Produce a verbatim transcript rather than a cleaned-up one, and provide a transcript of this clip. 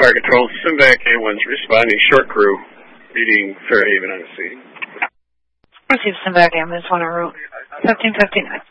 Fire Control, Simvac A one's responding, short crew, reading Fairhaven on the scene. Receive Simvac ambulance one en route, fifteen fifty-nine.